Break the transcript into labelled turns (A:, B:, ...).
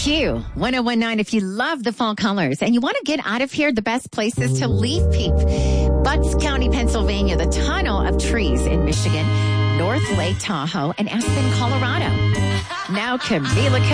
A: Q1019. If you love the fall colors and you want to get out of here, the best places to leaf peep. Butts County, Pennsylvania, the tunnel of trees in Michigan, North Lake Tahoe, and Aspen, Colorado. Now, Camila